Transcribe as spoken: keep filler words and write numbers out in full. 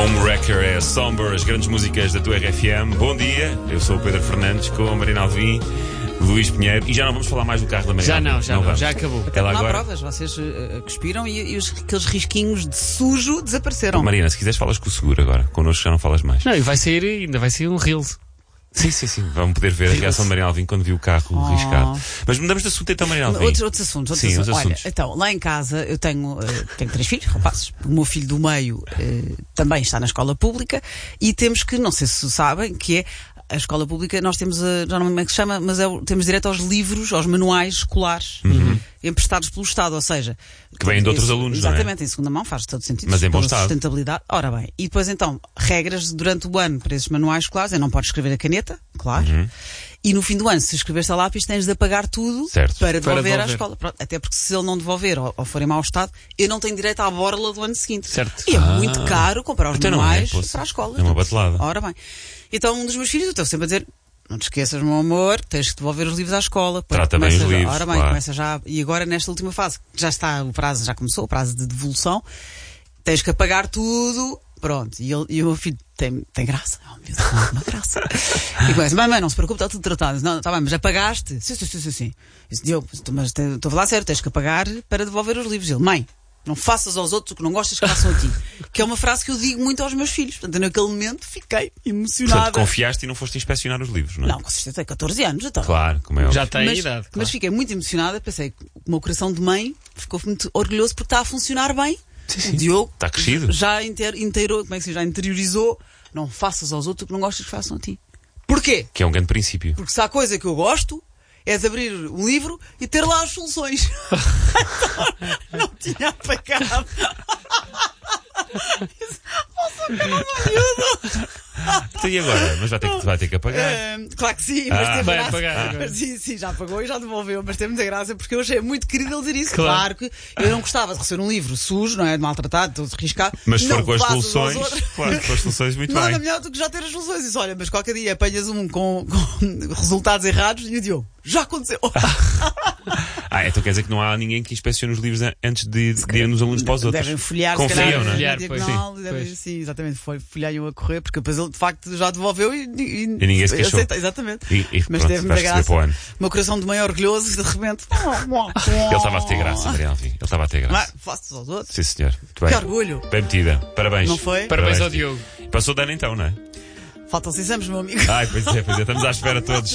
Homewrecker é Somber, as grandes músicas da tua R F M. Bom dia, eu sou o Pedro Fernandes com a Marina Alvim, Luís Pinheiro, e já não vamos falar mais do carro da Marina. Já não, Alvim. já não, não, já acabou. Até Ela não há agora... provas, vocês uh, cuspiram e, e os, aqueles risquinhos de sujo desapareceram. Marina, se quiseres falas com o seguro agora, connosco já não falas mais. Não, e vai sair, ainda vai sair um Reels. Sim, sim, sim, vamos poder ver a reação de Marina Alvim quando viu o carro Oh. riscado. Mas mudamos de assunto então, Marina Alvim. Outros, outros assuntos, outros Sim, assuntos. outros Olha, assuntos. então, lá em casa eu tenho, uh, tenho três filhos, rapazes. O meu filho do meio uh, também está na escola pública e temos que, não sei se sabem, que é a escola pública, nós temos, a, já não lembro como é que se chama, mas é, o- temos direito aos livros, aos manuais escolares, Uhum. emprestados pelo Estado, ou seja... Que vêm de outros esse- alunos, não é? Exatamente, em segunda mão, faz todo sentido. Mas em bom pela estado. Sustentabilidade. Ora bem, e depois então, regras durante o ano para esses manuais escolares, é não podes escrever a caneta, claro, e no fim do ano, se escreveste a lápis, tens de apagar tudo Certo. para devolver, devolver. à escola. Pronto, até porque se ele não devolver ou, ou for em mau estado, eu não tenho direito à borla do ano seguinte. Certo. E é Ah. muito caro comprar os Então não é, manuais poça. para a escola. É uma batelada. Ora bem. Então um dos meus filhos, eu estou sempre a dizer, não te esqueças, meu amor, tens que devolver os livros à escola. Pô, Trata bem começa os já- livros, Ora bem, claro. começa já. E agora nesta última fase, que já está, o prazo já começou, o prazo de devolução, tens que apagar tudo. Pronto, e, ele, e o meu filho tem, tem graça, oh, meu Deus, tem uma graça. E começa, mãe, mãe, não se preocupe, está tudo tratado. Não, está bem, mas apagaste? Sim, sim, sim, sim. sim. Disse, Diogo, mas te- estou a falar sério, tens que apagar para devolver os livros. Ele, mãe, não faças aos outros o que não gostas que façam a ti. Que é uma frase que eu digo muito aos meus filhos. Portanto, naquele momento fiquei emocionada. Portanto, confiaste e não foste inspecionar os livros, não é? Não, com certeza, tem catorze anos, então. Claro, como é óbvio. Já tem Mas, idade. mas fiquei muito emocionada, pensei que o meu coração de mãe ficou muito orgulhoso porque está a funcionar bem. O Diogo Está crescido. já inter, inteirou, como é que se diz? Já interiorizou, não faças aos outros o que não gostas que façam a ti. Porquê? Que é um grande princípio. Porque se há coisa que eu gosto é de abrir um livro e ter lá as soluções. Então, não tinha apagado. Nossa, que não me ajuda. Então, e agora? Mas vai ter que, vai ter que apagar. É, claro que sim, mas Ah, teve vai graça. apagar Ah, agora. mas sim, sim, já apagou e já devolveu, mas teve muita graça porque eu achei muito querido ele dizer isso. Claro. Claro, que eu não gostava de receber um livro sujo, não é? Maltratado, todo riscado. Mas se não for com as faças aos soluções, outros. claro, com as soluções, muito Nada bem. melhor do que já ter as soluções. Diz, olha, mas qualquer dia apanhas um com, com resultados errados e o Diogo, já aconteceu. Ah, então quer dizer que não há ninguém que inspecione os livros an- antes de, de ir nos alunos para os outros. Devem folhear, Confiam, se calhar, não é? na Folhear, diagonal, pois. devem- Pois. sim, exatamente, foi, folheiam a correr, porque depois ele de facto já devolveu e, e, E ninguém se queixou. aceita, exatamente. E, e Mas pronto, teve vais muita receber graça. para o ano. O meu coração de mãe orgulhoso, de repente. Ele estava a ter graça, Maria Alvim. Ele estava a ter Não é? graça. Faço aos outros. Sim, senhor. Muito Que bem. orgulho. Bem metida. Parabéns. Não foi? Parabéns ao Diogo. Ah, Passou de ano então, não é? Faltam seis anos, meu amigo. Ai, pois é, pois é. Estamos à espera todos.